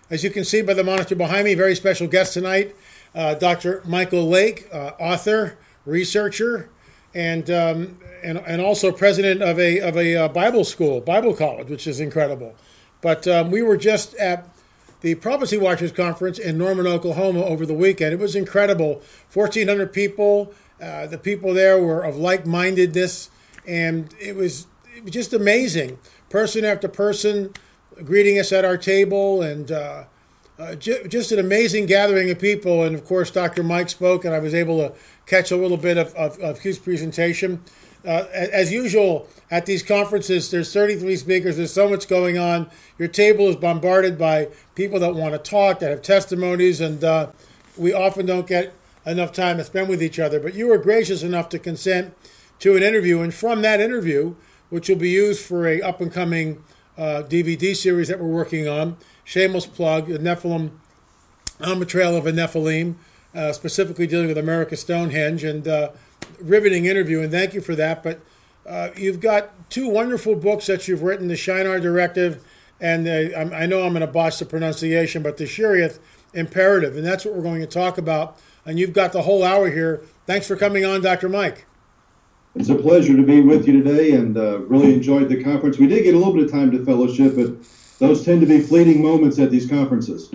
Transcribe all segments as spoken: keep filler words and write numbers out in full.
As you can see by the monitor behind me, very special guest tonight, uh, Doctor Michael Lake, uh, author, researcher, and, um, and and also president of a of a uh, Bible school, Bible college, which is incredible. But um, we were just at the Prophecy Watchers Conference in Norman, Oklahoma over the weekend. It was incredible. fourteen hundred people. Uh, the people there were of like-mindedness, and it was, it was just amazing. Person after person greeting us at our table, and uh, uh, j- just an amazing gathering of people. And, of course, Doctor Mike spoke, and I was able to catch a little bit of, of, of his presentation. Uh, as usual, at these conferences, there's thirty-three speakers. There's so much going on. Your table is bombarded by people that want to talk, that have testimonies, and uh, we often don't get enough time to spend with each other. But you were gracious enough to consent to an interview, and from that interview, which will be used for a up-and-coming uh, D V D series that we're working on, shameless plug, the Nephilim, on the Trail of a Nephilim, uh, specifically dealing with America Stonehenge, and uh, riveting interview, and thank you for that. But uh, you've got two wonderful books that you've written, the Shinar Directive, and the, I know I'm going to botch the pronunciation, but the Shirith Imperative, and that's what we're going to talk about. And you've got the whole hour here. Thanks for coming on, Doctor Mike. It's a pleasure to be with you today, and uh, really enjoyed the conference. We did get a little bit of time to fellowship, but those tend to be fleeting moments at these conferences.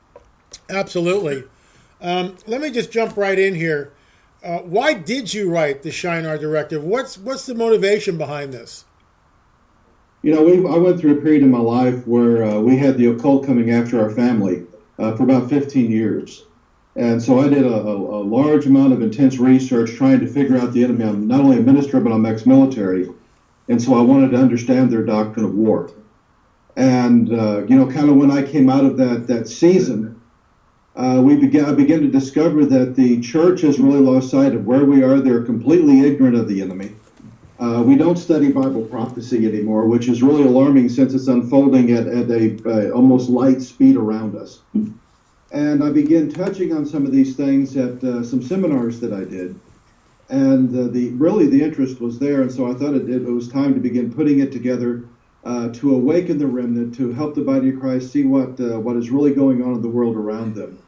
Absolutely. Um, let me just jump right in here. Uh, why did you write the Shinar Directive? What's what's the motivation behind this? You know, we, I went through a period in my life where uh, we had the occult coming after our family uh, for about fifteen years. And so I did a, a, a large amount of intense research trying to figure out the enemy. I'm not only a minister, but I'm ex-military. And so I wanted to understand their doctrine of war. And, uh, you know, kind of when I came out of that, that season, uh, we began, I began to discover that the church has really lost sight of where we are. They're completely ignorant of the enemy. Uh, we don't study Bible prophecy anymore, which is really alarming since it's unfolding at, at a uh, almost light speed around us. And I began touching on some of these things at uh, some seminars that I did. And uh, the really the interest was there, and so I thought it, it was time to begin putting it together uh, to awaken the remnant, to help the body of Christ see what uh, what is really going on in the world around them.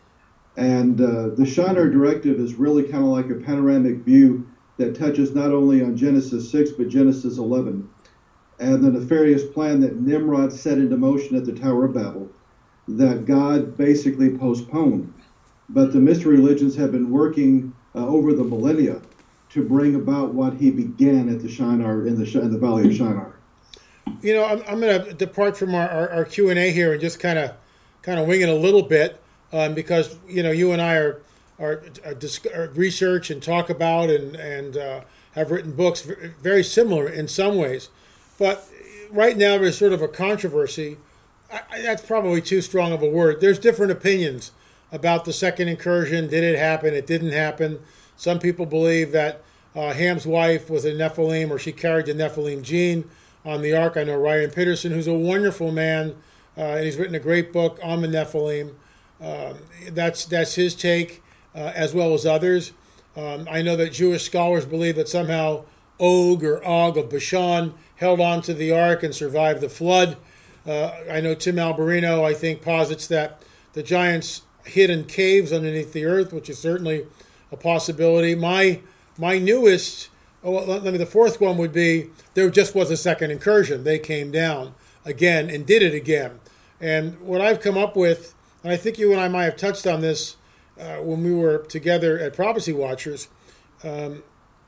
And uh, the Shinar Directive is really kind of like a panoramic view that touches not only on Genesis six, but Genesis eleven, and the nefarious plan that Nimrod set into motion at the Tower of Babel, that God basically postponed. But the mystery religions have been working uh, over the millennia to bring about what he began at the Shinar, in the, in the Valley of Shinar. You know, I'm, I'm going to depart from our, our, our Q and A here and just kind of kind of wing it a little bit, um, because, you know, you and I are, are, are, dis- are research and talk about and, and uh, have written books very similar in some ways. But right now there's sort of a controversy. I, that's probably too strong of a word. There's different opinions about the second incursion. Did it happen? It didn't happen. Some people believe that uh, Ham's wife was a Nephilim, or she carried the Nephilim gene on the ark. I know Ryan Peterson, who's a wonderful man, uh, and he's written a great book on the Nephilim. Um, that's that's his take, uh, as well as others. Um, I know that Jewish scholars believe that somehow Og or Og of Bashan held on to the ark and survived the flood. Uh, I know Tim Alberino, I think, posits that the giants hid in caves underneath the earth, which is certainly a possibility. My my newest, oh, let me, the fourth one would be there just was a second incursion. They came down again and did it again. And what I've come up with, and I think you and I might have touched on this uh, when we were together at Prophecy Watchers, um,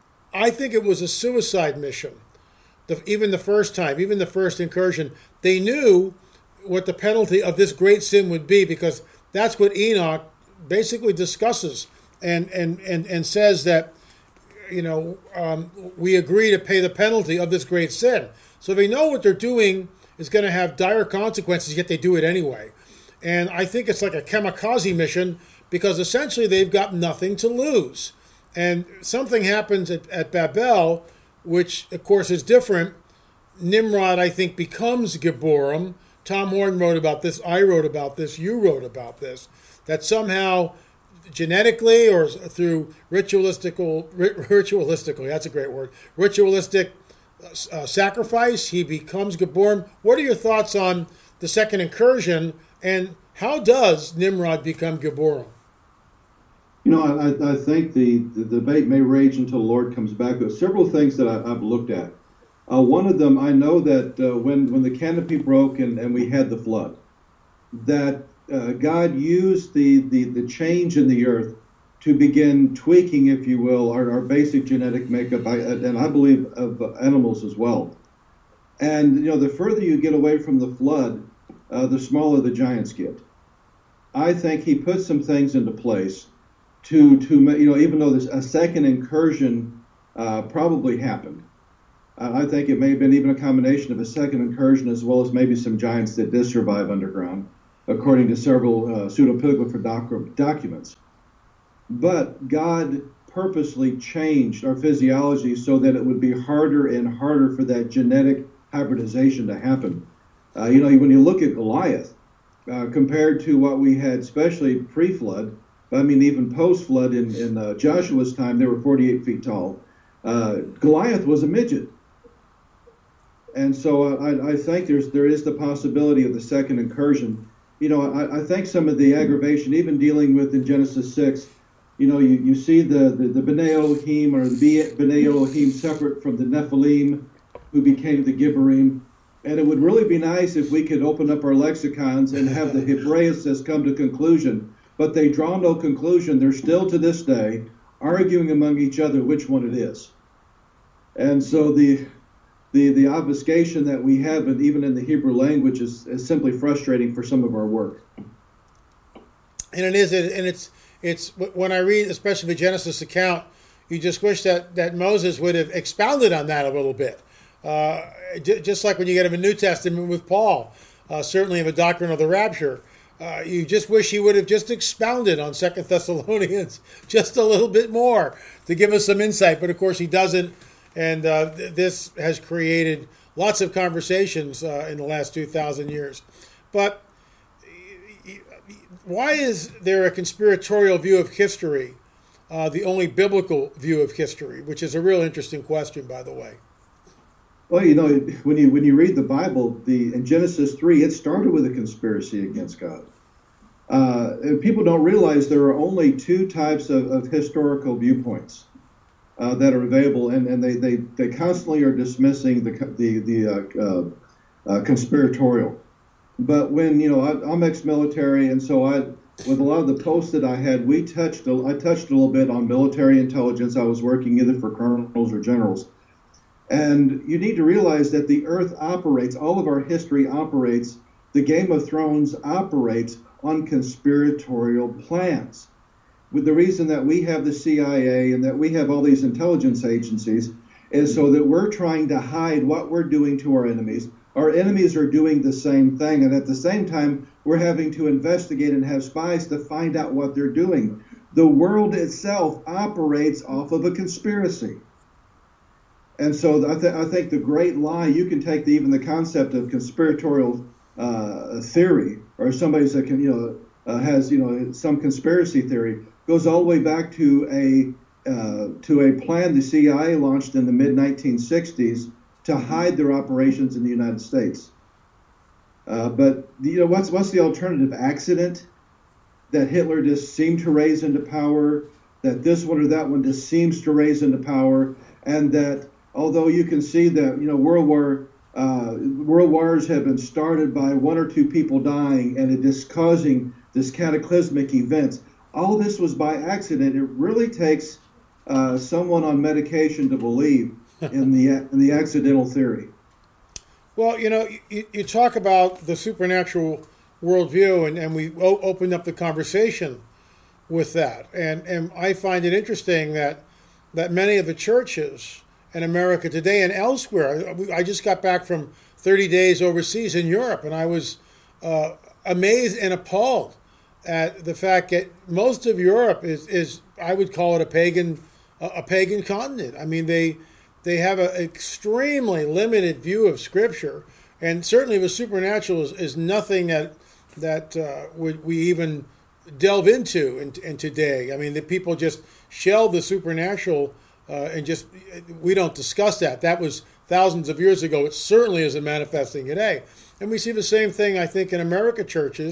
I think it was a suicide mission. The, even the first time, even the first incursion, they knew what the penalty of this great sin would be, because that's what Enoch basically discusses and and, and, and says that, you know, um, we agree to pay the penalty of this great sin. So they know what they're doing is going to have dire consequences, yet they do it anyway. And I think it's like a kamikaze mission, because essentially they've got nothing to lose. And something happens at, at Babel, which, of course, is different. Nimrod, I think, becomes Gibborim. Tom Horn wrote about this. I wrote about this. You wrote about this. That somehow, genetically or through ritualistical, ritualistically, that's a great word, ritualistic uh, sacrifice, he becomes Gibborim. What are your thoughts on the second incursion and How does Nimrod become Gibborim? You know, I, I think the, the debate may rage until the Lord comes back. There are several things that I, I've looked at. Uh, one of them, I know that uh, when, when the canopy broke and, and we had the flood, that uh, God used the, the, the change in the earth to begin tweaking, if you will, our, our basic genetic makeup, I, and I believe of animals as well. And, you know, the further you get away from the flood, uh, the smaller the giants get. I think he put some things into place to, to you know, even though this, a second incursion uh, probably happened. Uh, I think it may have been even a combination of a second incursion as well as maybe some giants that did survive underground, according to several uh, pseudepigrapha doc- documents. But God purposely changed our physiology so that it would be harder and harder for that genetic hybridization to happen. Uh, you know, when you look at Goliath, uh, compared to what we had, especially pre-flood, I mean, even post-flood in, in uh, Joshua's time, they were forty-eight feet tall. Uh, Goliath was a midget. And so I, I think there's there is the possibility of the second incursion. You know, I, I think some of the aggravation, even dealing with in Genesis six, you know, you, you see the, the, the B'nai Elohim or the B'nai Elohim separate from the Nephilim, who became the Gibborim. And it would really be nice if we could open up our lexicons and have the Hebraicists come to conclusion. But they draw no conclusion. They're still to this day arguing among each other which one it is. And so the the, the obfuscation that we have, and even in the Hebrew language, is, is simply frustrating for some of our work. And it is, and it's it's when I read, especially the Genesis account, you just wish that, that Moses would have expounded on that a little bit. Uh, just like when you get in the New Testament with Paul, uh, certainly in the doctrine of the rapture, uh, you just wish he would have just expounded on Second Thessalonians just a little bit more to give us some insight. But of course he doesn't, and uh, th- this has created lots of conversations uh, in the last two thousand years. But why is there a conspiratorial view of history, uh, the only biblical view of history, which is a real interesting question, by the way? Well, you know, when you when you read the Bible, the in Genesis three, it started with a conspiracy against God. Uh, and people don't realize there are only two types of, of historical viewpoints uh, that are available, and, and they, they, they constantly are dismissing the the the uh, uh, uh, conspiratorial. But when you know I, I'm ex-military, and so I, with a lot of the posts that I had, we touched I touched a little bit on military intelligence. I was working either for colonels or generals. And you need to realize that the earth operates, all of our history operates, the Game of Thrones operates on conspiratorial plans. With the reason that we have the C I A and that we have all these intelligence agencies is so that we're trying to hide what we're doing to our enemies. Our enemies are doing the same thing, and at the same time, we're having to investigate and have spies to find out what they're doing. The world itself operates off of a conspiracy. And so I, th- I think the great lie, you can take the, even the concept of conspiratorial uh, theory, or somebody's that can, you know, uh, has, you know, some conspiracy theory, goes all the way back to a uh, to a plan the C I A launched in the mid nineteen sixties to hide their operations in the United States. Uh, but you know, what's what's the alternative? Accident? That Hitler just seemed to raise into power, that this one or that one just seems to raise into power, and that although you can see that, you know, World War uh, World Wars have been started by one or two people dying, and it is causing this cataclysmic events. All this was by accident. It really takes uh, someone on medication to believe in the in the accidental theory. Well, you know, you, you talk about the supernatural worldview, and, and we o- opened up the conversation with that, and and I find it interesting that that many of the churches in America today and elsewhere. I just got back from thirty days overseas in Europe, and I was uh, amazed and appalled at the fact that most of Europe is, is I would call it a pagan a pagan continent. I mean, they they have an extremely limited view of Scripture, and certainly the supernatural is, is nothing that that uh, we, we even delve into in, in today. I mean, the people just shelve the supernatural. Uh, and just, we don't discuss that. That was thousands of years ago. It certainly isn't manifesting today. And we see the same thing, I think, in America churches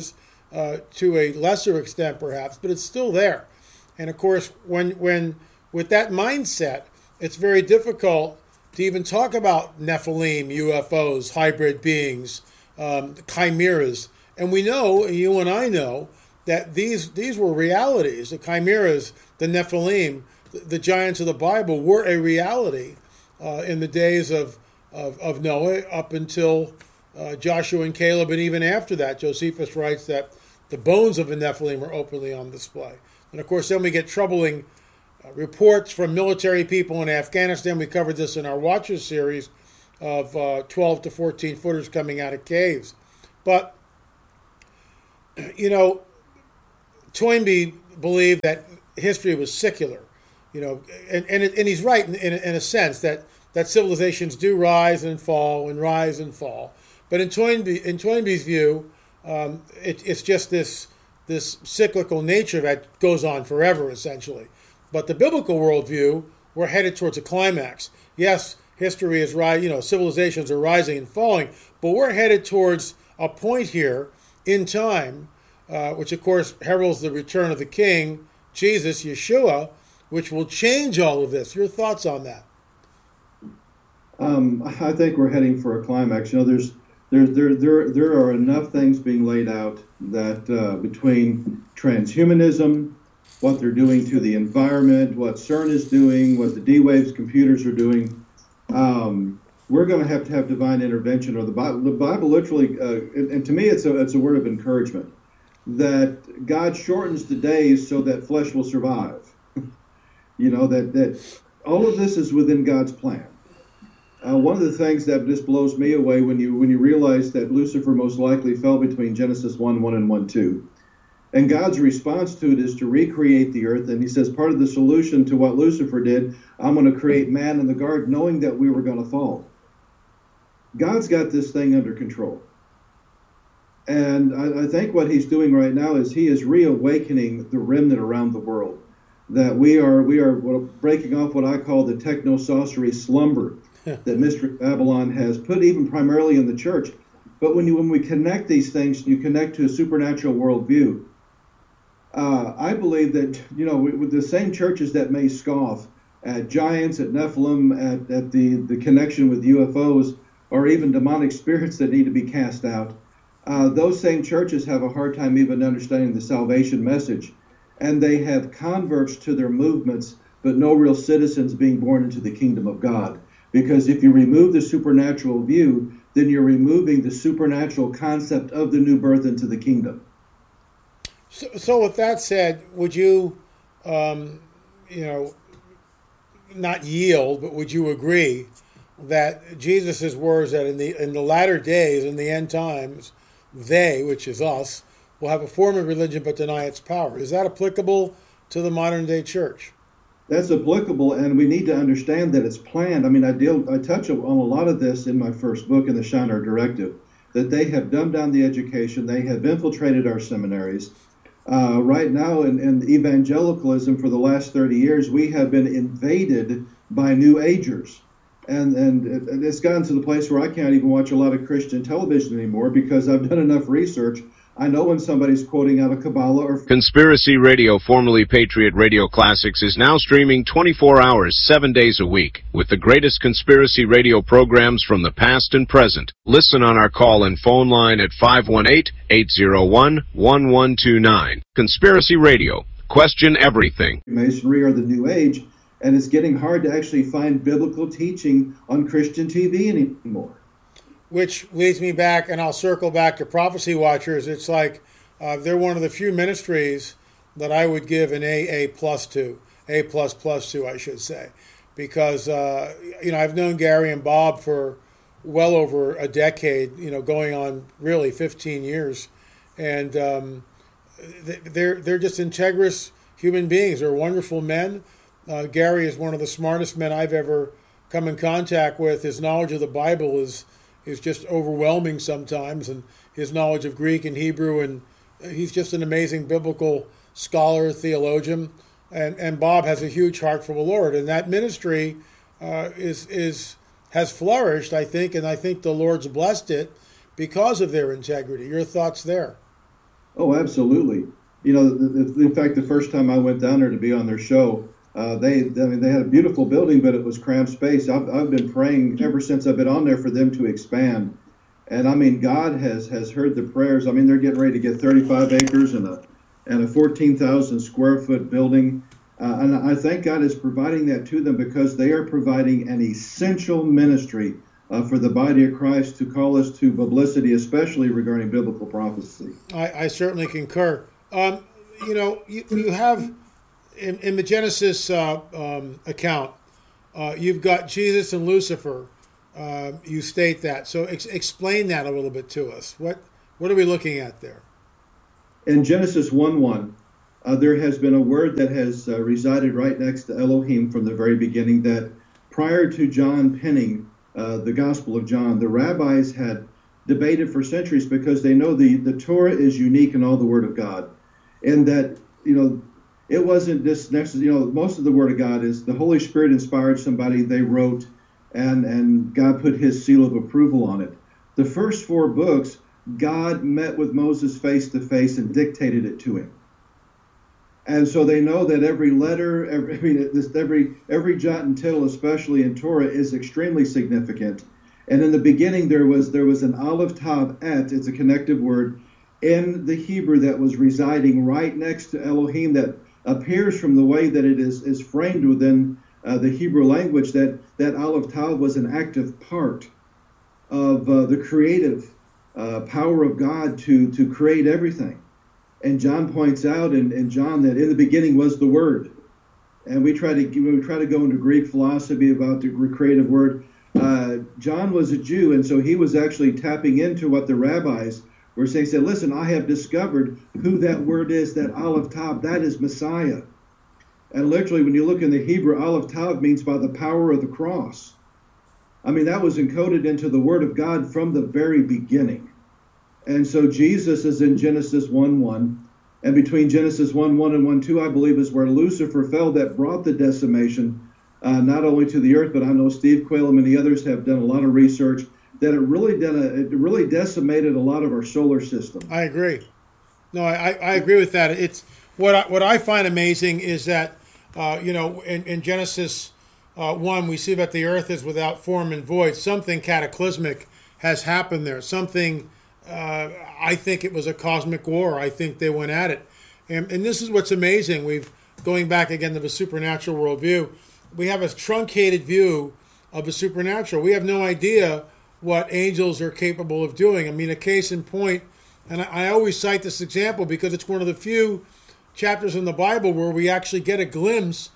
uh, to a lesser extent perhaps, but it's still there. And of course, when when with that mindset, it's very difficult to even talk about Nephilim, U F Os, hybrid beings, um, chimeras. And we know, you and I know, that these these were realities. The chimeras, the Nephilim, the, the giants of the Bible were a reality uh, in the days of, of, of Noah up until uh, Joshua and Caleb, and even after that. Josephus writes that the bones of the Nephilim are openly on display. And of course, then we get troubling uh, reports from military people in Afghanistan. We covered this in our Watchers series of uh, twelve to fourteen footers coming out of caves. But, you know, Toynbee believed that history was secular, you know, and and, and he's right in, in, in a sense that, that civilizations do rise and fall and rise and fall. But in Toynbee, in Toynbee's view, um, it, it's just this this cyclical nature that goes on forever, essentially. But the biblical worldview, we're headed towards a climax. Yes, history is rising, you know, civilizations are rising and falling, but we're headed towards a point here in time, uh, which of course heralds the return of the King, Jesus, Yeshua, which will change all of this. Your thoughts on that? Um, I think we're heading for a climax. You know, there's there there there there are enough things being laid out that uh, between transhumanism, what they're doing to the environment, what CERN is doing, what the D-Waves computers are doing, um, we're going to have to have divine intervention. Or the Bible, the Bible literally, uh, and, and to me, it's a it's a word of encouragement that God shortens the days so that flesh will survive. You know, that that all of this is within God's plan. Uh, one of the things that just blows me away when you when you realize that Lucifer most likely fell between Genesis one one and one two. And God's response to it is to recreate the earth. And he says part of the solution to what Lucifer did, I'm going to create man in the garden knowing that we were going to fall. God's got this thing under control. And I, I think what he's doing right now is he is reawakening the remnant around the world. That we are we are breaking off what I call the techno-sorcery slumber that Mystery Babylon has put even primarily in the church. But when you when we connect these things, you connect to a supernatural worldview. Uh, I believe that, you know, with the same churches that may scoff at giants, at Nephilim, at, at the, the connection with U F Os, or even demonic spirits that need to be cast out, uh, those same churches have a hard time even understanding the salvation message. And they have converts to their movements, but no real citizens being born into the kingdom of God. Because if you remove the supernatural view, then you're removing the supernatural concept of the new birth into the kingdom. So, so with that said, would you, um, you know, not yield, but would you agree that Jesus' words that in the in the latter days, in the end times, they, which is us, will have a form of religion but deny its power? Is that applicable to the modern day church? That's applicable, and we need to understand that it's planned. I mean, I deal, I touch on a lot of this in my first book, in the Shinar Directive, that they have dumbed down the education, they have infiltrated our seminaries. Uh, right now, in, in evangelicalism, for the last thirty years, we have been invaded by New Agers. And, and it's gotten to the place where I can't even watch a lot of Christian television anymore because I've done enough research. I know when somebody's quoting out of Kabbalah or... Conspiracy Radio, formerly Patriot Radio Classics, is now streaming twenty-four hours, seven days a week, with the greatest conspiracy radio programs from the past and present. Listen on our call and phone line at five one eight, eight zero one, one one two nine. Conspiracy Radio. Question everything. Masonry or the New Age, and it's getting hard to actually find biblical teaching on Christian T V anymore. Which leads me back, and I'll circle back to Prophecy Watchers. It's like uh, they're one of the few ministries that I would give an A A plus to, A plus plus to, I should say, because uh, you know I've known Gary and Bob for well over a decade, you know, going on really fifteen years, and um, they're they're just integrous human beings. They're wonderful men. Uh, Gary is one of the smartest men I've ever come in contact with. His knowledge of the Bible is is just overwhelming sometimes, and his knowledge of Greek and Hebrew, and he's just an amazing biblical scholar, theologian, and, and Bob has a huge heart for the Lord, and that ministry uh, is is has flourished, I think, and I think the Lord's blessed it because of their integrity. Your thoughts there? Oh, absolutely. You know, the, the, in fact, the first time I went down there to be on their show, uh, they, I mean, they had a beautiful building, but it was cramped space. I've, I've been praying ever since I've been on there for them to expand. And I mean, God has, has heard the prayers. I mean, they're getting ready to get thirty-five acres and a, and a fourteen thousand square foot building. Uh, and I think God is providing that to them because they are providing an essential ministry uh, for the body of Christ to call us to publicity, especially regarding biblical prophecy. I, I certainly concur. Um, you know, you, you have in, in the Genesis uh, um, account, uh, you've got Jesus and Lucifer. Uh, you state that. So ex- explain that a little bit to us. What what are we looking at there? In Genesis one one, uh, there has been a word that has uh, resided right next to Elohim from the very beginning, that prior to John penning uh, the Gospel of John, the rabbis had debated for centuries because they know the, the Torah is unique in all the Word of God. And that, you know, it wasn't this next, you know, most of the Word of God is the Holy Spirit inspired somebody, they wrote, and, and God put his seal of approval on it. The first four books, God met with Moses face to face and dictated it to him. And so they know that every letter, every, I mean, this, every, every jot and tittle, especially in Torah, is extremely significant. And in the beginning, there was there was an Aleph Tav Et, it's a connective word, in the Hebrew that was residing right next to Elohim, that appears from the way that it is, is framed within uh, the Hebrew language, that, that Aleph Tav was an active part of uh, the creative uh, power of God to, to create everything. And John points out in, in John that in the beginning was the Word. And we try to we try to go into Greek philosophy about the creative word. Uh, John was a Jew, and so he was actually tapping into what the rabbis were saying. He said, listen, I have discovered who that word is, that Aleph Tav, that is Messiah. And literally, when you look in the Hebrew, Aleph Tav means by the power of the cross. I mean, that was encoded into the Word of God from the very beginning. And so Jesus is in Genesis one one. And between Genesis one one and one two, I believe, is where Lucifer fell, that brought the decimation, uh, not only to the earth, but I know Steve Quayle and many others have done a lot of research, that it really did a, it really decimated a lot of our solar system. I agree. No, I, I agree with that. It's what I, what I find amazing is that, uh, you know, in, in Genesis uh, one, we see that the earth is without form and void. Something cataclysmic has happened there. Something... Uh, I think it was a cosmic war. I think they went at it. And, and this is what's amazing. We've, going back again to the supernatural worldview, we have a truncated view of the supernatural. We have no idea what angels are capable of doing. I mean, a case in point, and I, I always cite this example because it's one of the few chapters in the Bible where we actually get a glimpse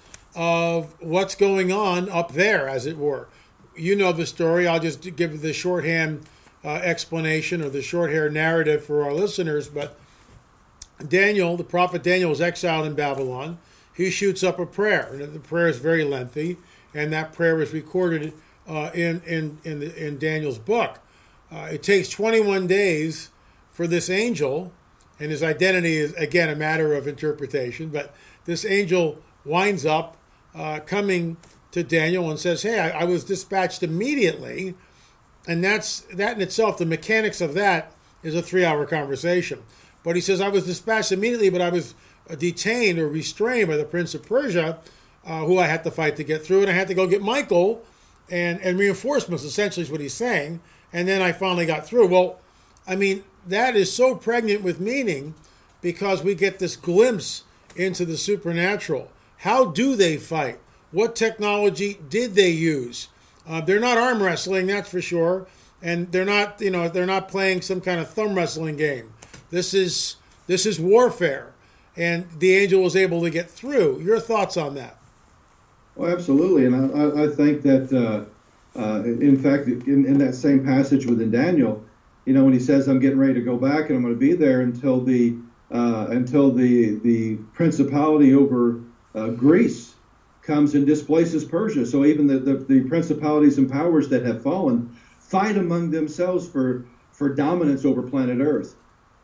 of what's going on up there, as it were. You know the story. I'll just give the shorthand Uh, explanation or the short hair narrative for our listeners, but Daniel, the prophet Daniel, is exiled in Babylon. He shoots up a prayer, and the prayer is very lengthy, and that prayer is recorded uh, in in in, the, in Daniel's book. Uh, it takes twenty-one days for this angel, and his identity is again a matter of interpretation, but this angel winds up uh, coming to Daniel and says, "Hey, I, I was dispatched immediately." And that's that in itself, the mechanics of that is a three-hour conversation. But he says, I was dispatched immediately, but I was detained or restrained by the Prince of Persia, uh, who I had to fight to get through. And I had to go get Michael and, and reinforcements, essentially is what he's saying. And then I finally got through. Well, I mean, that is so pregnant with meaning because we get this glimpse into the supernatural. How do they fight? What technology did they use? Uh, they're not arm wrestling, that's for sure, and they're not, you know, they're not playing some kind of thumb wrestling game. This is this is warfare, and the angel was able to get through. Your thoughts on that? Well, absolutely, and I, I think that, uh, uh, in fact, in, in that same passage within Daniel, you know, when he says, "I'm getting ready to go back, and I'm going to be there until the uh, until the the principality over uh, Greece comes and displaces Persia." So even the, the, the principalities and powers that have fallen fight among themselves for, for dominance over planet Earth.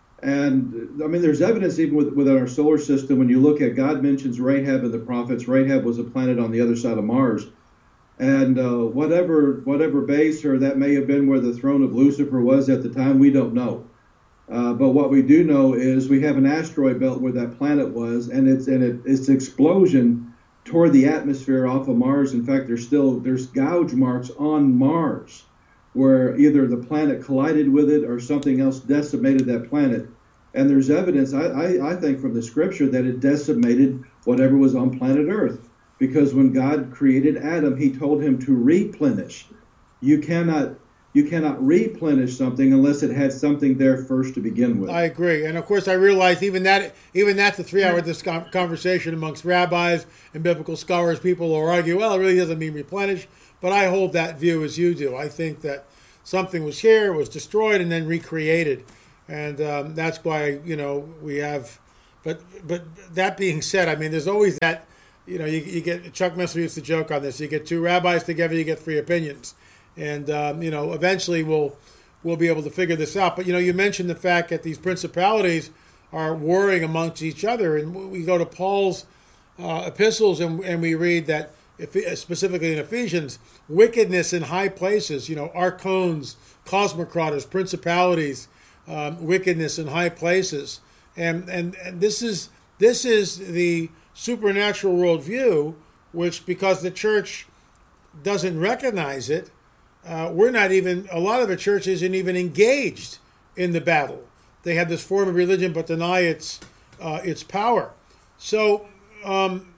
And I mean, there's evidence even with, within our solar system. When you look at, God mentions Rahab in the prophets. Rahab was a planet on the other side of Mars. And uh, whatever whatever base or that may have been where the throne of Lucifer was at the time, we don't know. Uh, but what we do know is we have an asteroid belt where that planet was, and it's and it, its explosion toward the atmosphere off of Mars. In fact, there's still there's gouge marks on Mars where either the planet collided with it or something else decimated that planet. And there's evidence, I, I, I think, from the scripture that it decimated whatever was on planet Earth. Because when God created Adam, he told him to replenish. You cannot you cannot replenish something unless it had something there first to begin with. I agree. And of course, I realize even that even that's a three-hour dis- conversation amongst rabbis and biblical scholars. People will argue, well, it really doesn't mean replenish. But I hold that view as you do. I think that something was here, was destroyed, and then recreated. And um, that's why, you know, we have, but but that being said, I mean, there's always that, you know, you, you get, Chuck Missler used to joke on this, you get two rabbis together, you get three opinions. And, um, you know, eventually we'll, we'll be able to figure this out. But, you know, you mentioned the fact that these principalities are warring amongst each other. And we go to Paul's uh, epistles and, and we read that, if, specifically in Ephesians, wickedness in high places, you know, archons, cosmocrators, principalities, Um, wickedness in high places, and, and and this is this is the supernatural worldview, which, because the church doesn't recognize it, uh, we're not even, a lot of the church isn't even engaged in the battle. They have this form of religion but deny its uh, its power. So um,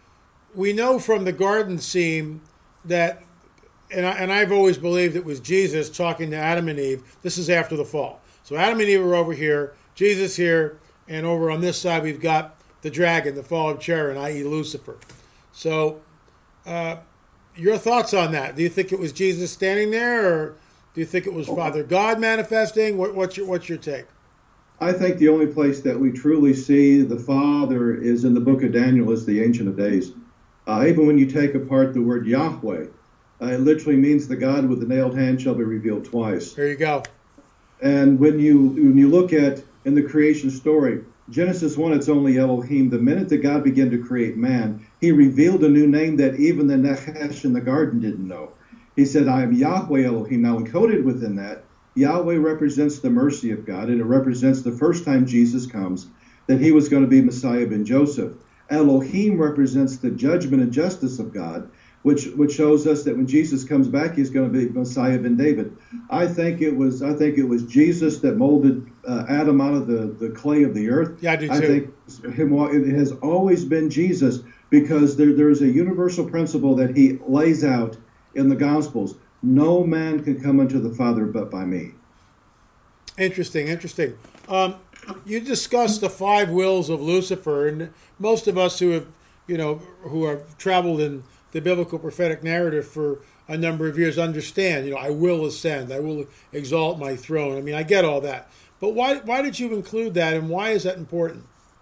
we know from the garden scene that, and I, and I've always believed it was Jesus talking to Adam and Eve. This is after the fall. So Adam and Eve are over here, Jesus here, and over on this side we've got the dragon, the fallen cherub, that is. Lucifer. So uh, your thoughts on that? Do you think it was Jesus standing there, or do you think it was Father God manifesting? What, what's your what's your take? I think the only place that we truly see the Father is in the book of Daniel, as the Ancient of Days. Uh, even when you take apart the word Yahweh, uh, it literally means the God with the nailed hand shall be revealed twice. There you go. And when you when you look at in the creation story, Genesis one, it's only Elohim. The minute that God began to create man, he revealed a new name that even the Nechesh in the garden didn't know. He said, I am Yahweh Elohim. Now, encoded within that, Yahweh represents the mercy of God, and it represents the first time Jesus comes, that he was going to be Messiah ben Joseph. Elohim represents the judgment and justice of God, which which shows us that when Jesus comes back, he's going to be Messiah ben David. I think it was I think it was Jesus that molded uh, Adam out of the, the clay of the earth. Yeah, I do too. I think it has always been Jesus, because there there is a universal principle that he lays out in the Gospels. No man can come unto the Father but by me. Interesting, interesting. Um, you discussed the five wills of Lucifer, and most of us who have, you know, who have traveled in the biblical prophetic narrative for a number of years understand, you know, I will ascend, I will exalt my throne. I mean, I get all that. But why why did you include that, and why is that important?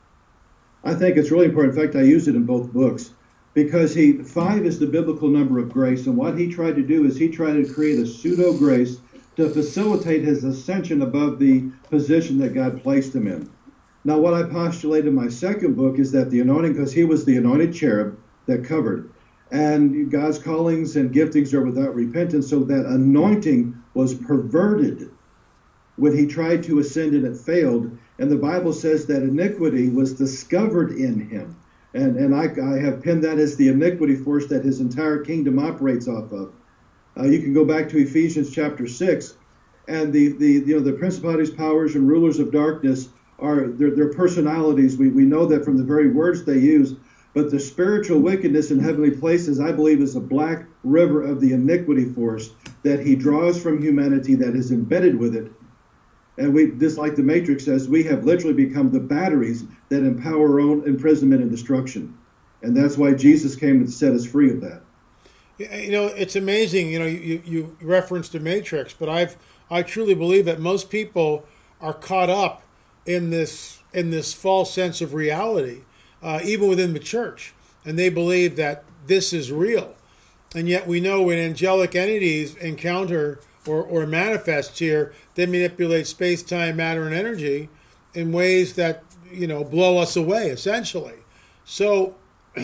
I think it's really important. In fact, I use it in both books, because he five is the biblical number of grace, and what he tried to do is he tried to create a pseudo-grace to facilitate his ascension above the position that God placed him in. Now, what I postulate in my second book is that the anointing, because he was the anointed cherub that covered, and God's callings and giftings are without repentance, so that anointing was perverted when he tried to ascend and it failed. And the Bible says that iniquity was discovered in him. And and I, I have pinned that as the iniquity force that his entire kingdom operates off of. Uh, you can go back to Ephesians chapter six, and the, the you know the principalities, powers, and rulers of darkness are their, their personalities. We, we know that from the very words they use. But the spiritual wickedness in heavenly places, I believe, is a black river of the iniquity force that he draws from humanity, that is embedded with it. And we, just like the Matrix says, we have literally become the batteries that empower our own imprisonment and destruction. And that's why Jesus came to set us free of that. You know, it's amazing. You know, you, you referenced the Matrix, but I've I truly believe that most people are caught up in this in this false sense of reality. Uh, even within the church, and they believe that this is real. And yet we know when angelic entities encounter or, or manifest here, they manipulate space, time, matter, and energy in ways that, you know, blow us away, essentially. So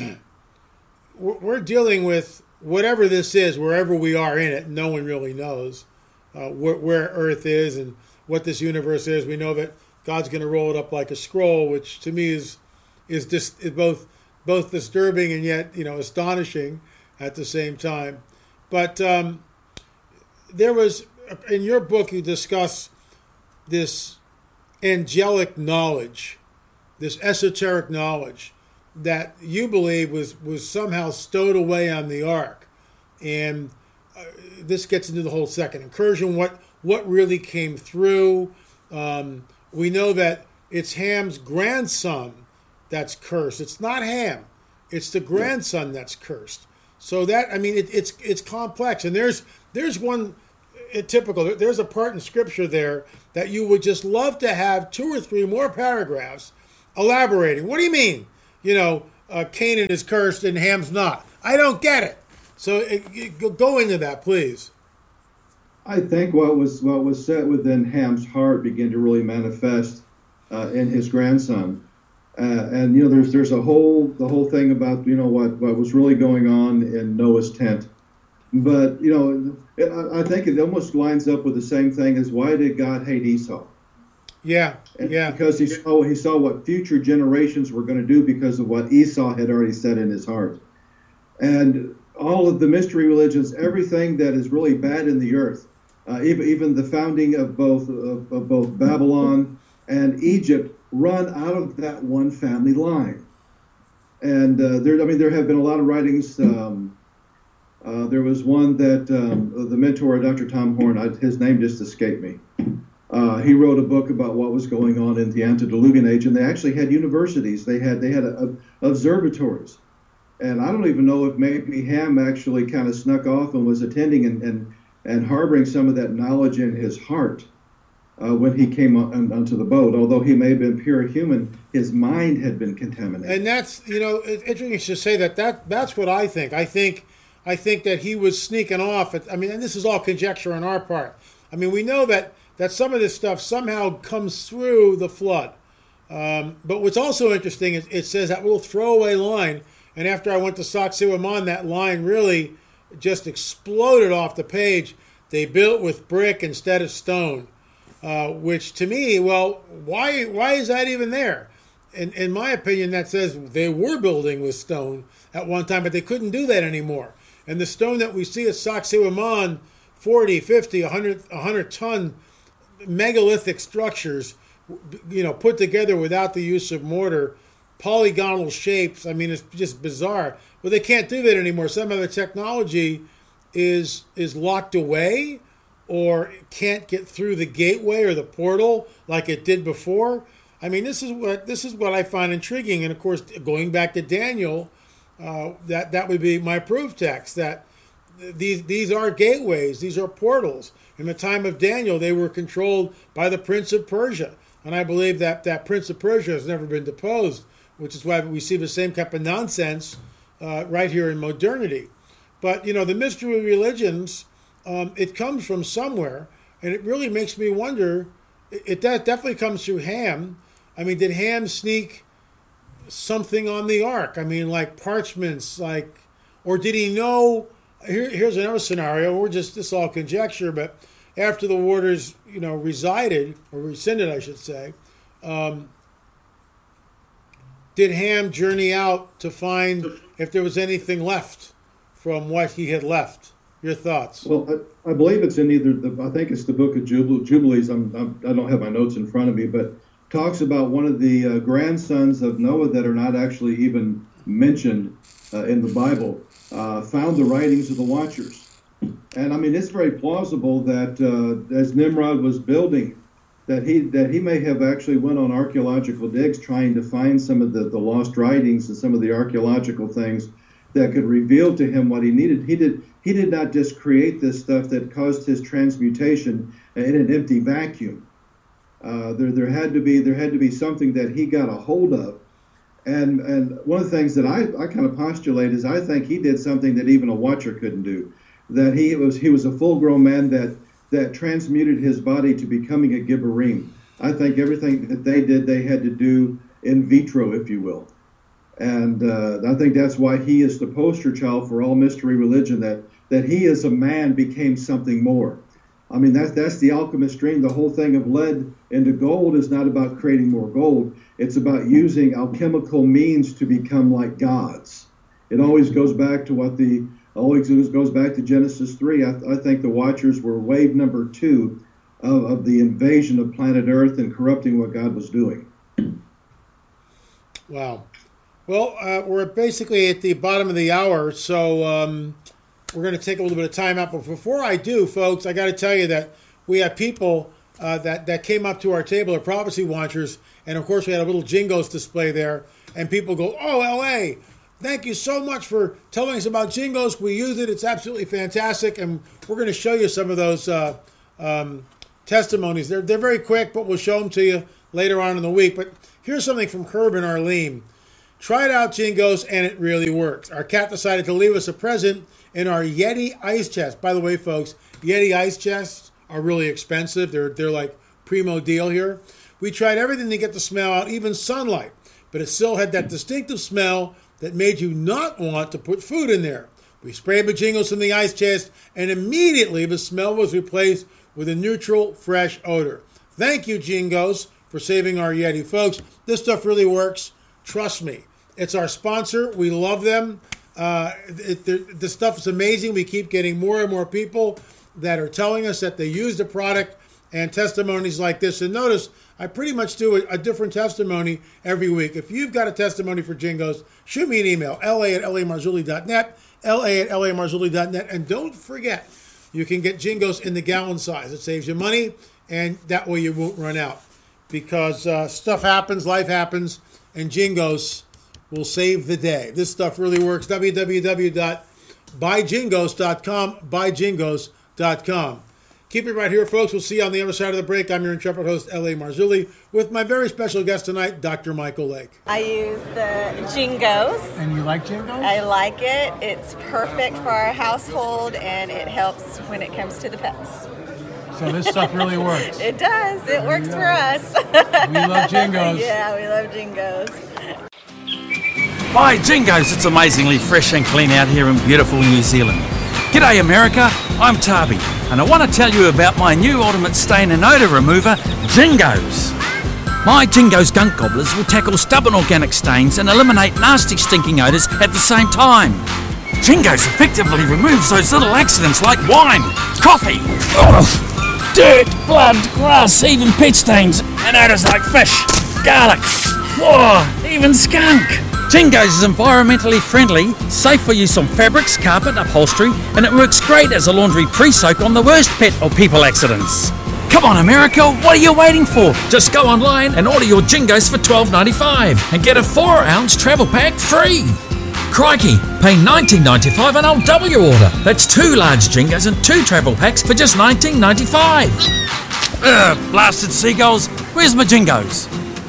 we're dealing with whatever this is, wherever we are in it. No one really knows uh, where, where Earth is and what this universe is. We know that God's going to roll it up like a scroll, which to me is is just is both both disturbing and yet, you know, astonishing at the same time. But um, there was, in your book, you discuss this angelic knowledge, this esoteric knowledge that you believe was, was somehow stowed away on the ark. And uh, this gets into the whole second incursion, what what really came through. Um, we know that it's Ham's grandson that's cursed. It's not Ham. It's the grandson that's cursed. So that, I mean, it, it's it's complex. And there's there's one uh, typical, there's a part in Scripture there that you would just love to have two or three more paragraphs elaborating. What do you mean? You know, uh, Canaan is cursed and Ham's not. I don't get it. So it, it, go into that, please. I think what was what was set within Ham's heart began to really manifest uh, in his grandson. Uh, and you know, there's there's a whole the whole thing about you know what, what was really going on in Noah's tent. But you know, it, I, I think it almost lines up with the same thing as why did God hate Esau? Yeah, and yeah. Because he saw he saw what future generations were going to do because of what Esau had already said in his heart. And all of the mystery religions, everything that is really bad in the earth, uh, even even the founding of both of, of both Babylon and Egypt, run out of that one family line. And uh, there, I mean, there have been a lot of writings. Um, uh, there was one that um, the mentor, Doctor Tom Horn, I, his name just escaped me. Uh, he wrote a book about what was going on in the antediluvian age, and they actually had universities. They had they had a, a, observatories. And I don't even know if maybe Ham actually kind of snuck off and was attending and, and, and harboring some of that knowledge in his heart uh, when he came on, onto the boat. Although he may have been pure human, his mind had been contaminated. And that's, you know, it's interesting to say that, that that's what I think. I think I think that he was sneaking off. At, I mean, and this is all conjecture on our part. I mean, we know that, that some of this stuff somehow comes through the flood. Um, but what's also interesting is it says that little throwaway line. And after I went to Sacsayhuaman, that line really just exploded off the page. They built with brick instead of stone, uh, which to me, well, why why is that even there? In, in my opinion, that says they were building with stone at one time, but they couldn't do that anymore. And the stone that we see at Sacsayhuaman, forty, fifty, one hundred, one hundred ton megalithic structures, you know, put together without the use of mortar, polygonal shapes. I mean, it's just bizarre. Well, they can't do that anymore. Some of the technology is is locked away or can't get through the gateway or the portal like it did before. I mean, this is what this is what I find intriguing. And of course, going back to Daniel, uh, that that would be my proof text that these these are gateways, these are portals. In the time of Daniel, they were controlled by the Prince of Persia, and I believe that that Prince of Persia has never been deposed, which is why we see the same type of nonsense uh, right here in modernity. But, you know, the mystery religions, um, it comes from somewhere, and it really makes me wonder, it, it that definitely comes through Ham. I mean, did Ham sneak something on the ark? I mean, like parchments, like, or did he know, here, here's another scenario, we're just, this is all conjecture, but after the waters, you know, resided, or rescinded, I should say, um, did Ham journey out to find if there was anything left from what he had left? Your thoughts? Well, I, I believe it's in either the, I think it's the book of Jubilees. I'm, I'm, I don't have my notes in front of me, but talks about one of the uh, grandsons of Noah that are not actually even mentioned uh, in the Bible, uh, found the writings of the Watchers. And I mean, it's very plausible that uh, as Nimrod was building, that he that he may have actually went on archaeological digs trying to find some of the, the lost writings and some of the archaeological things that could reveal to him what he needed. He did he did not just create this stuff that caused his transmutation in an empty vacuum. Uh, there there had to be there had to be something that he got a hold of. And and one of the things that I, I kind of postulate is I think he did something that even a watcher couldn't do. That he was he was a full-grown man that that transmuted his body to becoming a Gibborim. I think everything that they did, they had to do in vitro, if you will. And uh, I think that's why he is the poster child for all mystery religion, that, that he as a man became something more. I mean, that's, that's the alchemist dream. The whole thing of lead into gold is not about creating more gold. It's about using alchemical means to become like gods. It always goes back to what the, always goes back to Genesis three. I, I think the Watchers were wave number two of, of the invasion of planet Earth and corrupting what God was doing. Wow. Well, uh, we're basically at the bottom of the hour, so um, we're going to take a little bit of time out. But before I do, folks, I got to tell you that we have people uh, that, that came up to our table, our Prophecy Watchers, and of course we had a little Jingos display there, and people go, oh, L A, thank you so much for telling us about Jingos. We use it. It's absolutely fantastic, and we're going to show you some of those uh, um, testimonies. They're, they're very quick, but we'll show them to you later on in the week. But here's something from Herb and Arlene. Tried out Jingos, and it really works. Our cat decided to leave us a present in our Yeti ice chest. By the way, folks, Yeti ice chests are really expensive. They're they're like primo deal here. We tried everything to get the smell out, even sunlight, but it still had that distinctive smell that made you not want to put food in there. We sprayed the Jingos in the ice chest, and immediately the smell was replaced with a neutral, fresh odor. Thank you, Jingos, for saving our Yeti. Folks, this stuff really works. Trust me. It's our sponsor. We love them. Uh, it, the, the stuff is amazing. We keep getting more and more people that are telling us that they use the product and testimonies like this. And notice, I pretty much do a, a different testimony every week. If you've got a testimony for Jingos, shoot me an email, la at lamarzulli dot net, la at lamarzulli dot net. And don't forget, you can get Jingos in the gallon size. It saves you money, and that way you won't run out. Because uh, stuff happens, life happens, and Jingos will save the day. This stuff really works. w w w dot buy jingos dot com, buy jingos dot com. Keep it right here, folks. We'll see you on the other side of the break. I'm your intrepid host, L A Marzulli, with my very special guest tonight, Doctor Michael Lake. I use the Jingos. And you like Jingos? I like it. It's perfect for our household, and it helps when it comes to the pets. So this stuff really works. It does. It works for us. We love Jingos. Yeah, we love Jingos. Buy Jingos, it's amazingly fresh and clean out here in beautiful New Zealand. G'day America, I'm Tabi, and I want to tell you about my new ultimate stain and odour remover, Jingos. My Jingos gunk gobblers will tackle stubborn organic stains and eliminate nasty stinking odours at the same time. Jingos effectively removes those little accidents like wine, coffee, ugh, dirt, blood, grass, even pet stains, and odours like fish, garlic, floor, even skunk. Jingos is environmentally friendly, safe for use on fabrics, carpet, upholstery, and it works great as a laundry pre-soak on the worst pet or people accidents. Come on America, what are you waiting for? Just go online and order your Jingos for twelve ninety-five and get a four ounce travel pack free. Crikey, pay nineteen ninety-five and I'll double your order. That's two large Jingos and two travel packs for just nineteen ninety-five. Ugh, blasted seagulls, where's my Jingos?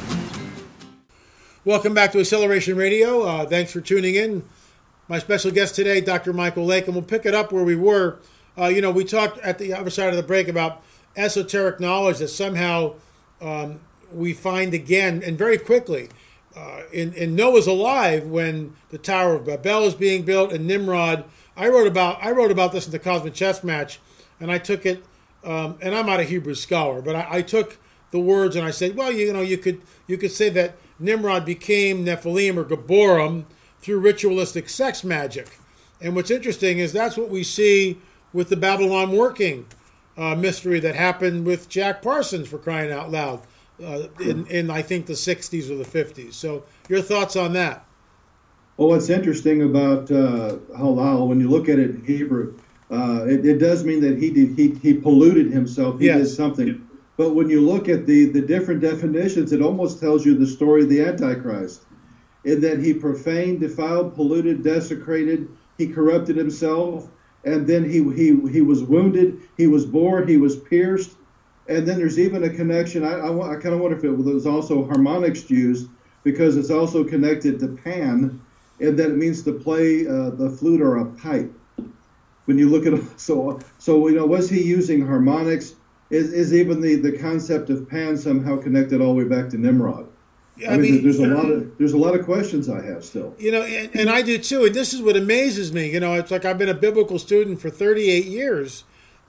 Welcome back to Acceleration Radio. Uh, thanks for tuning in. My special guest today, Doctor Michael Lake, and we'll pick it up where we were. Uh, you know, we talked at the other side of the break about esoteric knowledge that somehow um, we find again, and very quickly. Uh, in, in Noah's alive when the Tower of Babel is being built, and Nimrod. I wrote about I wrote about this in the Cosmic Chess Match, and I took it. Um, and I'm not a Hebrew scholar, but I, I took the words and I said, well, you know, you could you could say that Nimrod became Nephilim or Gabborim through ritualistic sex magic. And what's interesting is that's what we see with the Babylon working uh, mystery that happened with Jack Parsons, for crying out loud, uh, in, in, I think, the sixties or the fifties. So your thoughts on that? Well, what's interesting about uh, halal, when you look at it in Hebrew, uh, it, it does mean that he did, he, he polluted himself, he yes. did something. But when you look at the, the different definitions, it almost tells you the story of the Antichrist, in that he profaned, defiled, polluted, desecrated, he corrupted himself, and then he he he was wounded, he was bored, he was pierced, and then there's even a connection. I I, I kind of wonder if it was also harmonics used, because it's also connected to Pan, and that it means to play uh, the flute or a pipe. When you look at it, so so you know, was he using harmonics? Is, is even the, the concept of Pan somehow connected all the way back to Nimrod? Yeah, I mean, I mean there's a lot of there's a lot of questions I have still. You know, and, and I do too. And this is what amazes me. You know, it's like I've been a biblical student for thirty-eight years,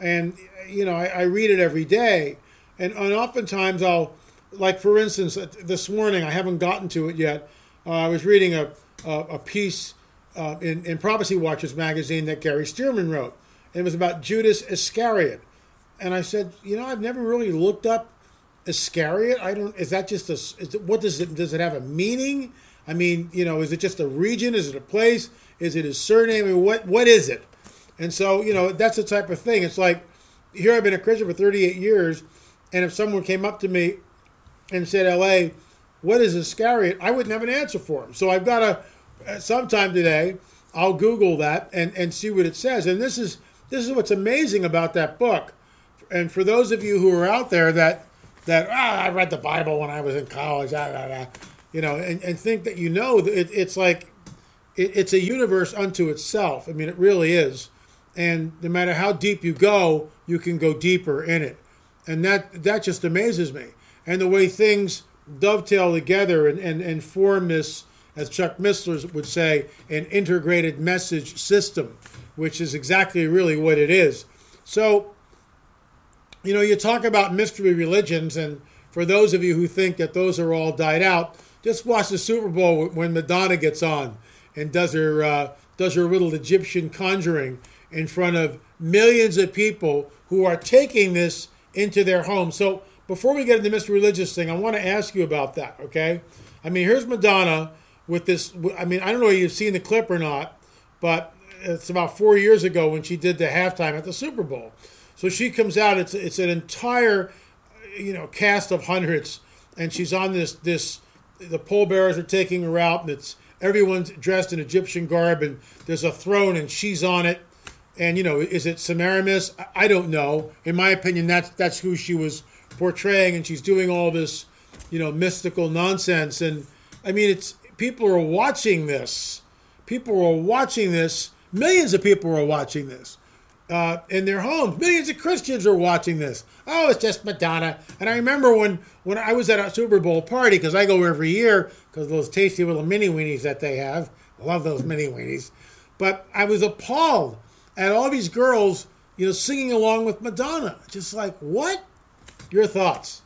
and you know I, I read it every day, and, and oftentimes I'll, like for instance, this morning I haven't gotten to it yet. Uh, I was reading a a, a piece uh, in in Prophecy Watchers magazine that Gary Stearman wrote. And it was about Judas Iscariot, and I said, you know, I've never really looked up Iscariot. I don't. Is that just a? Is it, what does it? Does it have a meaning? I mean, you know, is it just a region? Is it a place? Is it his surname? I mean, what what is it? And so, you know, that's the type of thing. It's like, here I've been a Christian for thirty-eight years, and if someone came up to me and said, L A, what is Iscariot? I wouldn't have an answer for him. So I've got to, sometime today, I'll Google that and, and see what it says. And this is this is what's amazing about that book. And for those of you who are out there that, that ah, I read the Bible when I was in college, ah, ah, ah, you know, and, and think that you know, that it, it's like, it, it's a universe unto itself. I mean, it really is. And no matter how deep you go, you can go deeper in it. And that that just amazes me. And the way things dovetail together and, and, and form this, as Chuck Missler would say, an integrated message system, which is exactly really what it is. So, you know, you talk about mystery religions, and for those of you who think that those are all died out, just watch the Super Bowl when Madonna gets on and does her uh, does her little Egyptian conjuring in front of millions of people who are taking this into their homes. So before we get into the mystery religious thing, I want to ask you about that, okay? I mean, here's Madonna with this. I mean, I don't know if you've seen the clip or not, but it's about four years ago when she did the halftime at the Super Bowl. So she comes out, it's it's an entire, you know, cast of hundreds, and she's on this, this the pallbearers are taking her out, and it's everyone's dressed in Egyptian garb, and there's a throne, and she's on it. And, you know, is it Semiramis? I don't know. In my opinion, that's that's who she was portraying, and she's doing all this, you know, mystical nonsense. And, I mean, it's people are watching this. People are watching this. Millions of people are watching this uh, in their homes. Millions of Christians are watching this. Oh, it's just Madonna. And I remember when, when I was at a Super Bowl party, because I go every year, because those tasty little mini weenies that they have. I love those mini weenies. But I was appalled at all these girls, you know, singing along with Madonna. Just like, what? Your thoughts?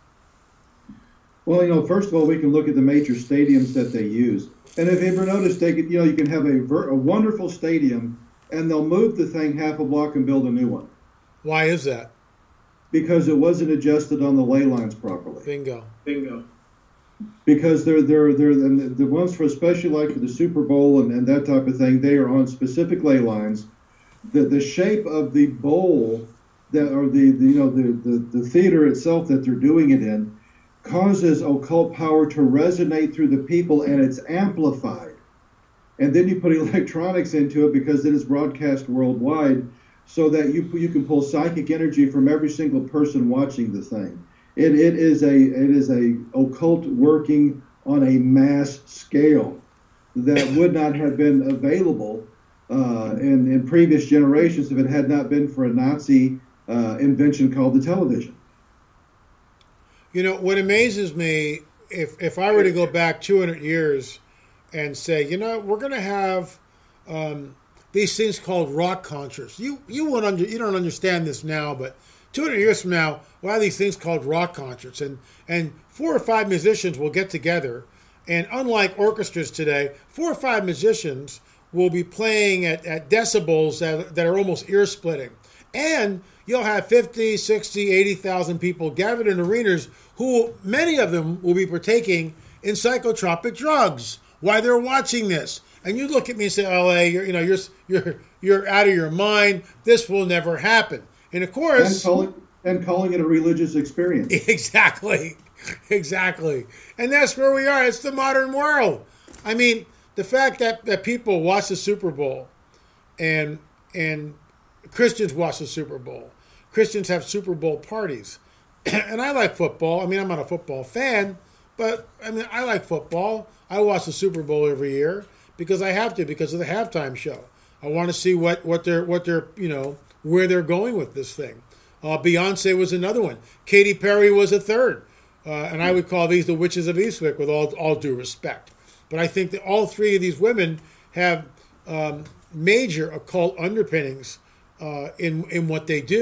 Well, you know, first of all, we can look at the major stadiums that they use. And if you ever noticed, they could, you know, you can have a, ver- a wonderful stadium, and they'll move the thing half a block and build a new one. Why is that? Because it wasn't adjusted on the ley lines properly. Bingo. Bingo. Because they're they're they're the, the ones for especially like for the Super Bowl and, and that type of thing, they are on specific ley lines. The the shape of the bowl that or the, the you know the, the, the theater itself that they're doing it in causes occult power to resonate through the people, and it's amplified. And then you put electronics into it because it is broadcast worldwide, so that you you can pull psychic energy from every single person watching the thing. It it is a it is a occult working on a mass scale that would not have been available uh, in in previous generations if it had not been for a Nazi uh, invention called the television. You know, what amazes me, if if I were to go back two hundred years and say, you know, we're going to have um, these things called rock concerts. You you won't under, you don't understand this now, but two hundred years from now, we'll have these things called rock concerts, and and four or five musicians will get together, and unlike orchestras today, four or five musicians will be playing at, at decibels that, that are almost ear-splitting. And you'll have fifty, sixty, eighty thousand people gathered in arenas who, many of them, will be partaking in psychotropic drugs while they're watching this. And you look at me and say, L A, you're, you know, you're, you're, you're out of your mind. This will never happen. And of course... And calling, and calling it a religious experience. Exactly. Exactly. And that's where we are. It's the modern world. I mean, the fact that, that people watch the Super Bowl and and Christians watch the Super Bowl. Christians have Super Bowl parties. And I like football. I mean, I'm not a football fan, but I mean, I like football. I watch the Super Bowl every year because I have to, because of the halftime show. I want to see what, what they're, what they're, you know, where they're going with this thing. Uh, Beyonce was another one. Katy Perry was a third. Uh, and I would call these the Witches of Eastwick with all, all due respect. But I think that all three of these women have um, major occult underpinnings uh, in in what they do,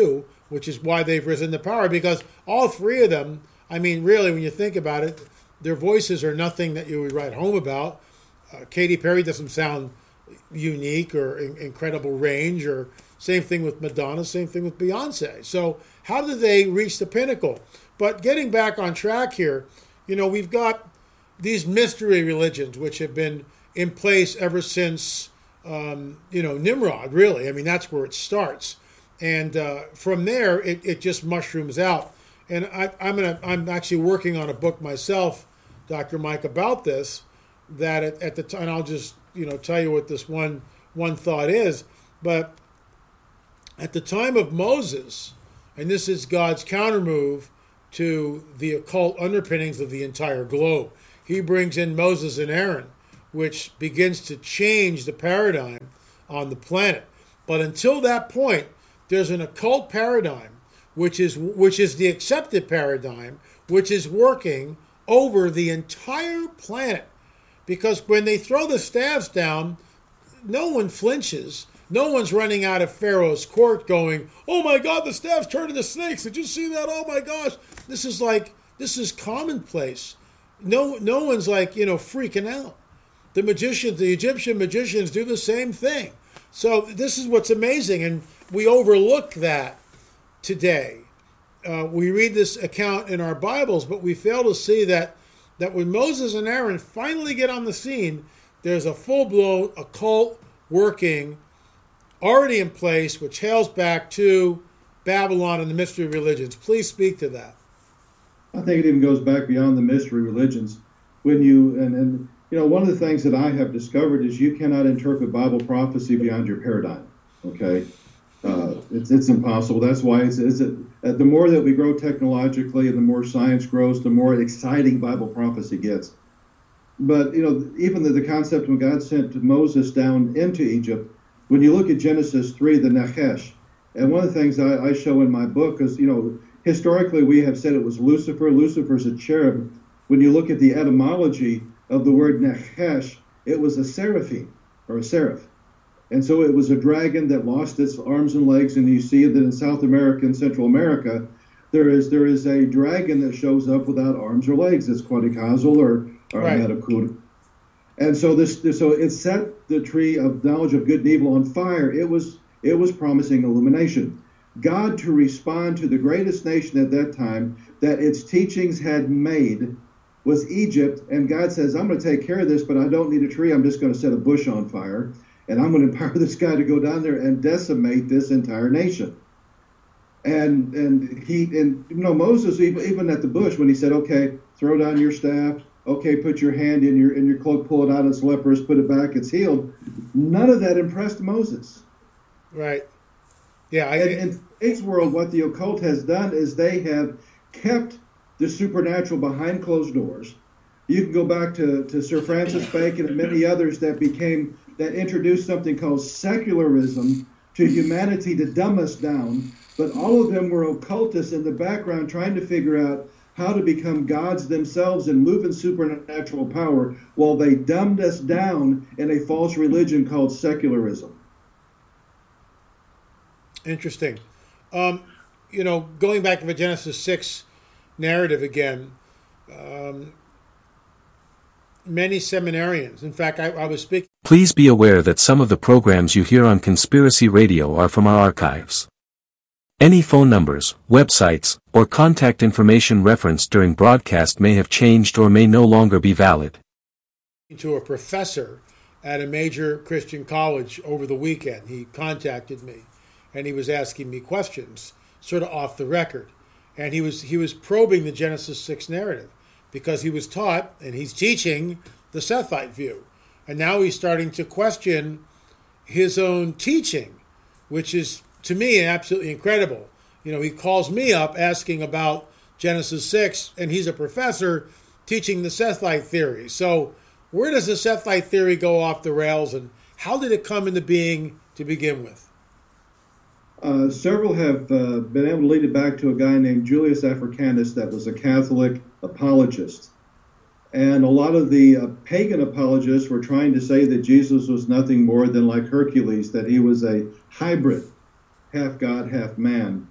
which is why they've risen to power, because all three of them, I mean, really, when you think about it, their voices are nothing that you would write home about. Uh, Katy Perry doesn't sound unique or in- incredible range, or same thing with Madonna, same thing with Beyonce. So how did they reach the pinnacle? But getting back on track here, you know, we've got these mystery religions, which have been in place ever since, um, you know, Nimrod, really. I mean, that's where it starts. And uh, from there, it, it just mushrooms out. And I, I'm gonna, I'm actually working on a book myself, Doctor Mike, about this, that at, at the time, I'll just, you know, tell you what this one one thought is. But at the time of Moses, and this is God's countermove to the occult underpinnings of the entire globe, he brings in Moses and Aaron, which begins to change the paradigm on the planet. But until that point, there's an occult paradigm, which is which is the accepted paradigm, which is working over the entire planet. Because when they throw the staves down, no one flinches. No one's running out of Pharaoh's court going, "Oh my God, the staff's turned into snakes. Did you see that? Oh my gosh." This is like, this is commonplace. No, no one's like, you know, freaking out. The magicians, the Egyptian magicians do the same thing. So this is what's amazing. And we overlook that today. Uh, we read this account in our Bibles, but we fail to see that, that when Moses and Aaron finally get on the scene, there's a full-blown occult working already in place, which hails back to Babylon and the mystery religions. Please speak to that. I think it even goes back beyond the mystery religions. When you and, and you know, one of the things that I have discovered is you cannot interpret Bible prophecy beyond your paradigm. Okay, uh, it's it's impossible. That's why it's, it's uh, the more that we grow technologically and the more science grows, the more exciting Bible prophecy gets. But you know, even the, the concept when God sent Moses down into Egypt, when you look at Genesis three, the Nachesh, and one of the things I, I show in my book is, you know, historically we have said it was Lucifer. Lucifer's a cherub. When you look at the etymology of the word Nachesh, it was a seraphim, or a seraph. And so it was a dragon that lost its arms and legs, and you see that in South America and Central America, there is there is a dragon that shows up without arms or legs. It's Quetzalcoatl or, or Right. Metakur. And so this, this so it set the tree of knowledge of good and evil on fire. It was it was promising illumination. God, to respond to the greatest nation at that time that its teachings had made, was Egypt. And God says, I'm going to take care of this, but I don't need a tree. I'm just going to set a bush on fire. And I'm going to empower this guy to go down there and decimate this entire nation. And and he and you know Moses, even, even at the bush, when he said, okay, throw down your staff, okay, put your hand in your in your cloak, pull it out, it's leprous, put it back, it's healed. None of that impressed Moses. Right. Yeah. I, And in today's world, what the occult has done is they have kept the supernatural behind closed doors. You can go back to, to Sir Francis Bacon and many others that became that introduced something called secularism to humanity to dumb us down. But all of them were occultists in the background trying to figure out how to become gods themselves and move in supernatural power, while they dumbed us down in a false religion called secularism. Interesting. Um, you know, going back to the Genesis six narrative again, um, many seminarians, in fact, I, I was speaking. Please be aware that some of the programs you hear on Conspiracy Radio are from our archives. Any phone numbers, websites, or contact information referenced during broadcast may have changed or may no longer be valid. To a professor at a major Christian college over the weekend. He contacted me, and he was asking me questions, sort of off the record. And he was he was probing the Genesis six narrative, because he was taught, and he's teaching, the Sethite view. And now he's starting to question his own teaching, which is, to me, absolutely incredible. You know, he calls me up asking about Genesis six, and he's a professor teaching the Sethite theory. So where does the Sethite theory go off the rails, and how did it come into being to begin with? Uh, several have uh, been able to lead it back to a guy named Julius Africanus that was a Catholic apologist. And a lot of the uh, pagan apologists were trying to say that Jesus was nothing more than like Hercules, that he was a hybrid, half God, half man.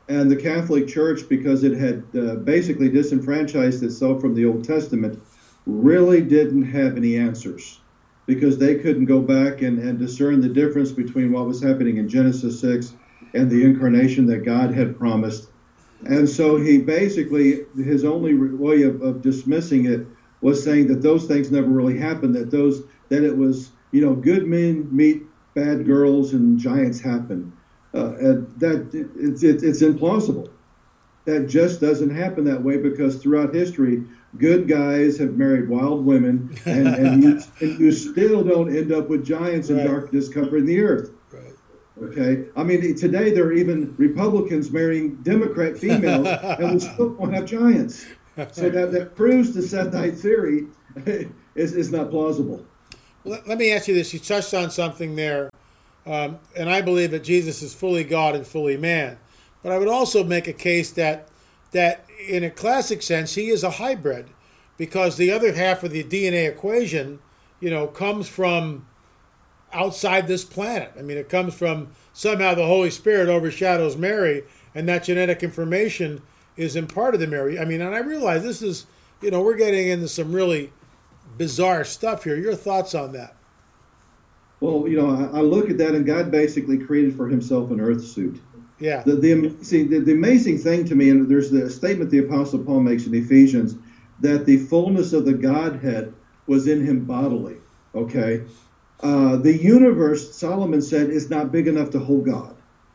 And the Catholic Church, because it had uh, basically disenfranchised itself from the Old Testament, really didn't have any answers, because they couldn't go back and, and discern the difference between what was happening in Genesis six and the incarnation that God had promised. And so he basically, his only way of, of dismissing it was saying that those things never really happened, that those that it was, you know, good men meet bad girls and giants happen. Uh, and that it's, it's it's implausible. That just doesn't happen that way, because throughout history, good guys have married wild women, and, and, you, and you still don't end up with giants and right. darkness covering the earth. Right. Okay? I mean, today there are even Republicans marrying Democrat females, and we still don't have giants. So that, that proves the Sethite theory is, is not plausible. Well, let me ask you this. You touched on something there, um, and I believe that Jesus is fully God and fully man. But I would also make a case that that in a classic sense, he is a hybrid, because the other half of the D N A equation, you know, comes from outside this planet. I mean, it comes from somehow the Holy Spirit overshadows Mary, and that genetic information is imparted to Mary. I mean, and I realize this is, you know, we're getting into some really bizarre stuff here. Your thoughts on that? Well, you know, I, I look at that, and God basically created for himself an earth suit. Yeah. The, the, see, the, the amazing thing to me, and there's the statement the Apostle Paul makes in Ephesians, that the fullness of the Godhead was in him bodily, okay? Uh, the universe, Solomon said, is not big enough to hold God.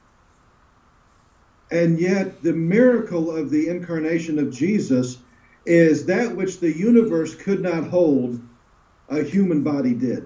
And yet the miracle of the incarnation of Jesus is that which the universe could not hold, a human body did.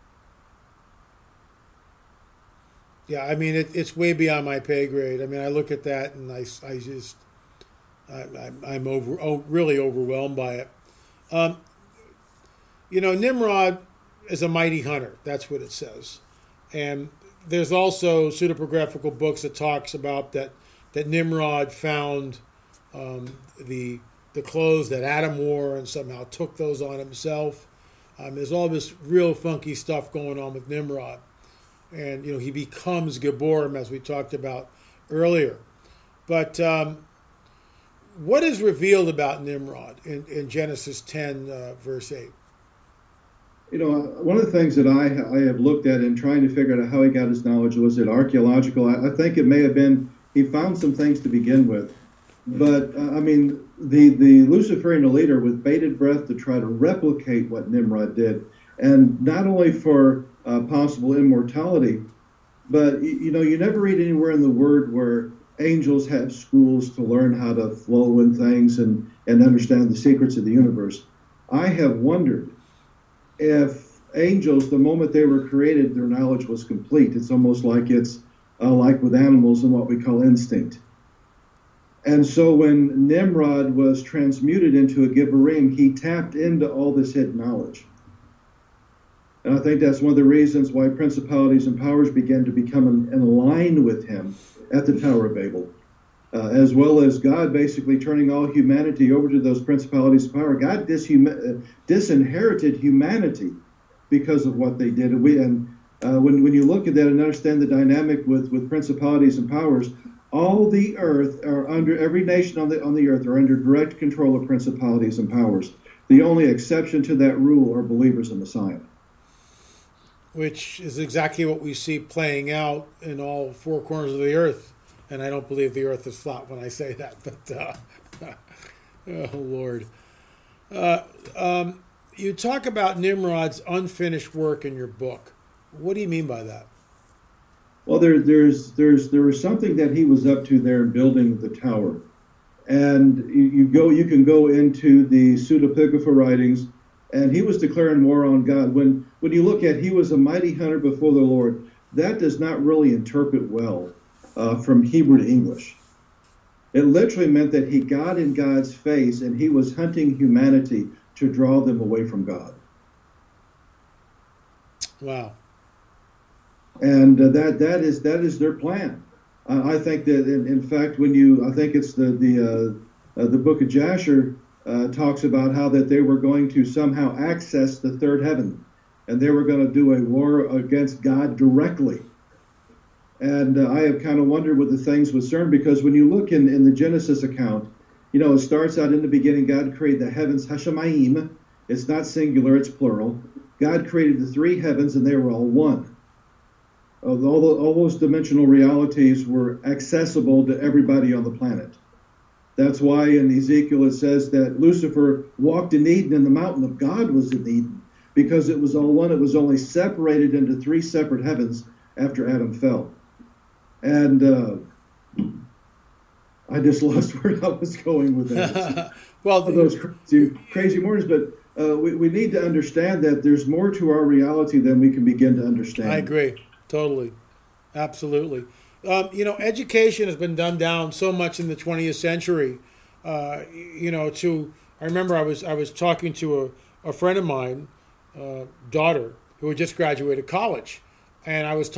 Yeah, I mean, it, it's way beyond my pay grade. I mean, I look at that and I, I just, I, I'm, I'm over, oh, really overwhelmed by it. Um, you know, Nimrod is a mighty hunter. That's what it says. And there's also pseudepigraphical books that talks about that, that Nimrod found um, the the clothes that Adam wore and somehow took those on himself. Um, there's all this real funky stuff going on with Nimrod. And, you know, he becomes Geborim, as we talked about earlier. But um, what is revealed about Nimrod in, in Genesis ten, uh, verse eight? You know, one of the things that I, I have looked at in trying to figure out how he got his knowledge, was it archaeological? I, I think it may have been, he found some things to begin with. But, uh, I mean, the, the Luciferian leader with bated breath to try to replicate what Nimrod did. And not only for uh, possible immortality, but, you know, you never read anywhere in the Word where angels have schools to learn how to flow in things and, and understand the secrets of the universe. I have wondered if angels, the moment they were created, their knowledge was complete. It's almost like it's uh, like with animals and what we call instinct. And so when Nimrod was transmuted into a Geborim, he tapped into all this hidden knowledge. And I think that's one of the reasons why principalities and powers began to become in, in line with him at the Tower of Babel, uh, as well as God basically turning all humanity over to those principalities and power. God dishum- uh, disinherited humanity because of what they did. And, we, and uh, when, when you look at that and understand the dynamic with, with principalities and powers, all the earth are under, every nation on the on the earth are under direct control of principalities and powers. The only exception to that rule are believers in Messiah. Which is exactly what we see playing out in all four corners of the earth. And I don't believe the earth is flat when I say that, but uh, oh Lord. Uh, um, you talk about Nimrod's unfinished work in your book. What do you mean by that? Well, there, there's, there's, there was something that he was up to there in building the tower, and you, you go, you can go into the pseudepigrapha writings, and he was declaring war on God. When, when you look at, he was a mighty hunter before the Lord. That does not really interpret well uh, from Hebrew to English. It literally meant that he got in God's face, and he was hunting humanity to draw them away from God. Wow. And uh, that that is that is their plan. Uh, I think that, in, in fact, when you, I think it's the the uh, uh, the book of Jasher uh, talks about how that they were going to somehow access the third heaven, and they were going to do a war against God directly. And uh, I have kind of wondered with the things with CERN, because when you look in, in the Genesis account, you know, it starts out in the beginning, God created the heavens, Hashemayim. It's not singular, it's plural. God created the three heavens, and they were all one. All, the, all those dimensional realities were accessible to everybody on the planet. That's why in Ezekiel it says that Lucifer walked in Eden, and the mountain of God was in Eden, because it was all one. It was only separated into three separate heavens after Adam fell. And uh, I just lost where I was going with that. Well, those crazy, crazy mornings, but uh, we, we need to understand that there's more to our reality than we can begin to understand. I agree. Totally. Absolutely. Um, you know, education has been done down so much in the twentieth century. Uh, you know, to I remember I was I was talking to a, a friend of mine, uh, daughter, who had just graduated college, and I was